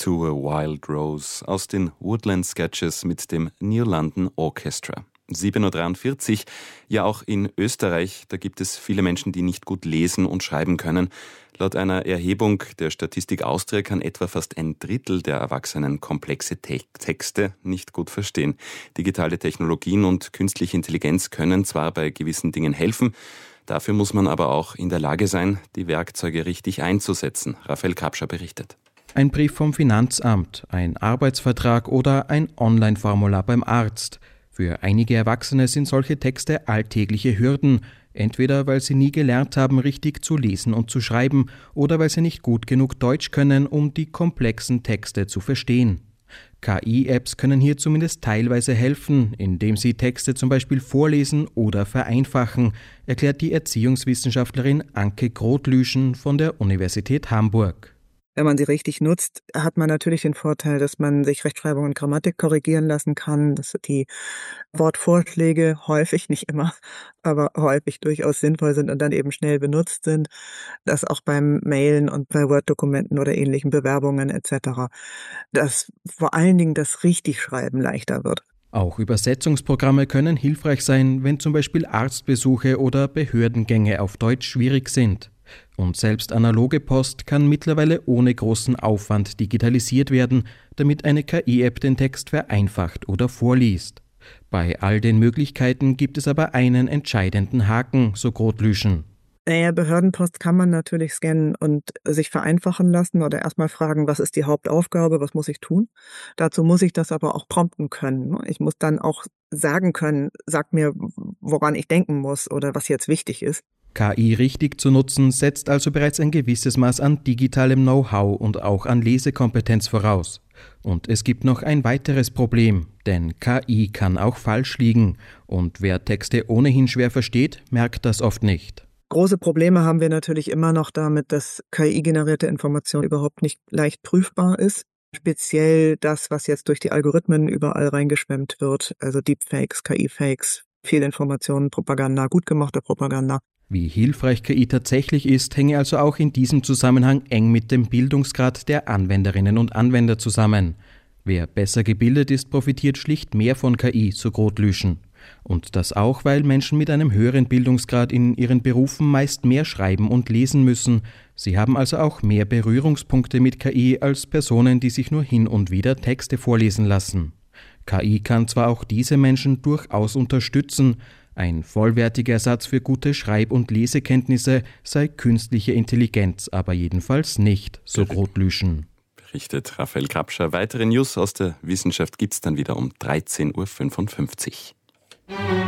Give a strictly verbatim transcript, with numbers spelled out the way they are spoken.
to a Wild Rose aus den Woodland Sketches mit dem New London Orchestra. sieben Uhr dreiundvierzig. Ja, auch in Österreich, da gibt es viele Menschen, die nicht gut lesen und schreiben können. Laut einer Erhebung der Statistik Austria kann etwa fast ein Drittel der Erwachsenen komplexe Te- Texte nicht gut verstehen. Digitale Technologien und künstliche Intelligenz können zwar bei gewissen Dingen helfen, dafür muss man aber auch in der Lage sein, die Werkzeuge richtig einzusetzen. Raphael Kapscher berichtet. Ein Brief vom Finanzamt, ein Arbeitsvertrag oder ein Online-Formular beim Arzt. Für einige Erwachsene sind solche Texte alltägliche Hürden, entweder weil sie nie gelernt haben, richtig zu lesen und zu schreiben, oder weil sie nicht gut genug Deutsch können, um die komplexen Texte zu verstehen. K I-Apps können hier zumindest teilweise helfen, indem sie Texte zum Beispiel vorlesen oder vereinfachen, erklärt die Erziehungswissenschaftlerin Anke Grotlüschen von der Universität Hamburg. Wenn man sie richtig nutzt, hat man natürlich den Vorteil, dass man sich Rechtschreibung und Grammatik korrigieren lassen kann, dass die Wortvorschläge häufig, nicht immer, aber häufig durchaus sinnvoll sind und dann eben schnell benutzt sind, dass auch beim Mailen und bei Word-Dokumenten oder ähnlichen Bewerbungen et cetera, dass vor allen Dingen das Richtigschreiben leichter wird. Auch Übersetzungsprogramme können hilfreich sein, wenn zum Beispiel Arztbesuche oder Behördengänge auf Deutsch schwierig sind. Und selbst analoge Post kann mittlerweile ohne großen Aufwand digitalisiert werden, damit eine K I-App den Text vereinfacht oder vorliest. Bei all den Möglichkeiten gibt es aber einen entscheidenden Haken, so Grotlüschen. Naja, Behördenpost kann man natürlich scannen und sich vereinfachen lassen oder erstmal fragen, was ist die Hauptaufgabe, was muss ich tun? Dazu muss ich das aber auch prompten können. Ich muss dann auch sagen können, sag mir, woran ich denken muss oder was jetzt wichtig ist. K I richtig zu nutzen, setzt also bereits ein gewisses Maß an digitalem Know-how und auch an Lesekompetenz voraus. Und es gibt noch ein weiteres Problem, denn K I kann auch falsch liegen und wer Texte ohnehin schwer versteht, merkt das oft nicht. Große Probleme haben wir natürlich immer noch damit, dass K I-generierte Information überhaupt nicht leicht prüfbar ist. Speziell das, was jetzt durch die Algorithmen überall reingeschwemmt wird, also Deepfakes, K I-Fakes, Fehlinformationen, Propaganda, gut gemachte Propaganda. Wie hilfreich K I tatsächlich ist, hänge also auch in diesem Zusammenhang eng mit dem Bildungsgrad der Anwenderinnen und Anwender zusammen. Wer besser gebildet ist, profitiert schlicht mehr von K I, so Grotlüschen. Und das auch, weil Menschen mit einem höheren Bildungsgrad in ihren Berufen meist mehr schreiben und lesen müssen. Sie haben also auch mehr Berührungspunkte mit K I als Personen, die sich nur hin und wieder Texte vorlesen lassen. K I kann zwar auch diese Menschen durchaus unterstützen, ein vollwertiger Ersatz für gute Schreib- und Lesekenntnisse sei künstliche Intelligenz aber jedenfalls nicht, so Grotlüschen. Berichtet Raphael Kapscher. Weitere News aus der Wissenschaft gibt's dann wieder um dreizehn Uhr fünfundfünfzig.